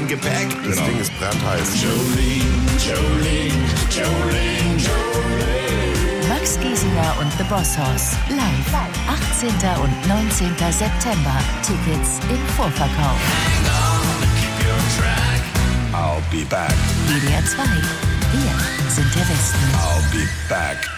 im Gepäck. Das Ding ist brandheiß. Max Giesinger und The Boss Hoss. Live. 18. und 19. September. Tickets im Vorverkauf. I'll be back. WDR 2. Wir sind der Westen. I'll be back.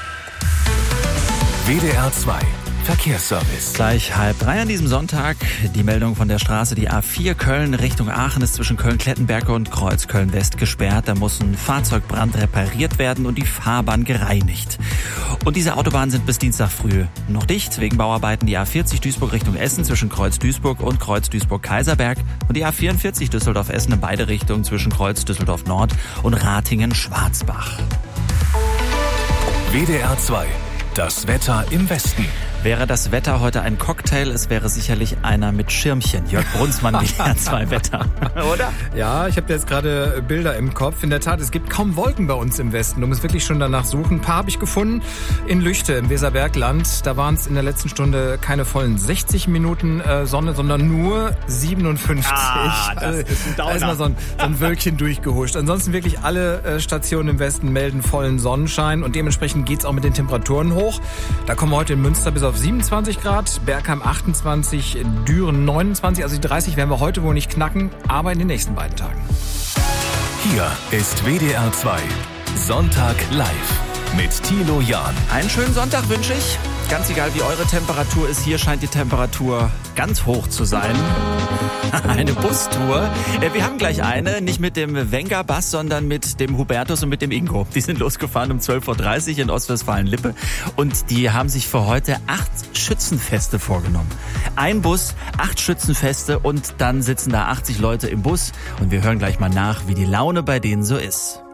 WDR 2 Verkehrsservice. Gleich 2:30 an diesem Sonntag die Meldung von der Straße. Die A4 Köln Richtung Aachen ist zwischen Köln-Klettenberg und Kreuz Köln-West gesperrt. Da muss ein Fahrzeugbrand repariert werden und die Fahrbahn gereinigt. Und diese Autobahnen sind bis Dienstag früh noch dicht. Wegen Bauarbeiten die A40 Duisburg Richtung Essen zwischen Kreuz Duisburg und Kreuz Duisburg-Kaiserberg. Und die A44 Düsseldorf-Essen in beide Richtungen zwischen Kreuz Düsseldorf-Nord und Ratingen-Schwarzbach. WDR 2 Das Wetter im Westen. Wäre das Wetter heute ein Cocktail, es wäre sicherlich einer mit Schirmchen. Jörg Brunsmann, WDR 2 Wetter. Oder? Ja, ich habe jetzt gerade Bilder im Kopf. In der Tat, es gibt kaum Wolken bei uns im Westen. Du musst wirklich schon danach suchen. Ein paar habe ich gefunden in Lüchte im Weserbergland. Da waren es in der letzten Stunde keine vollen 60 Minuten Sonne, sondern nur 57. Das ist ein Downer. Da ist mal so ein Wölkchen durchgehuscht. Ansonsten wirklich alle Stationen im Westen melden vollen Sonnenschein und dementsprechend geht's auch mit den Temperaturen hoch. Da kommen wir heute in Münster bis auf 27 Grad, Bergheim 28, Düren 29. Also die 30 werden wir heute wohl nicht knacken, aber in den nächsten beiden Tagen. Hier ist WDR 2 Sonntag live mit Thilo Jahn. Einen schönen Sonntag wünsche ich. Ganz egal, wie eure Temperatur ist, hier scheint die Temperatur ganz hoch zu sein. Eine Bustour. Wir haben gleich eine, nicht mit dem Wenger-Bass, sondern mit dem Hubertus und mit dem Ingo. Die sind losgefahren um 12:30 Uhr in Ostwestfalen-Lippe und die haben sich für heute 8 Schützenfeste vorgenommen. Ein Bus, 8 Schützenfeste und dann sitzen da 80 Leute im Bus und wir hören gleich mal nach, wie die Laune bei denen so ist.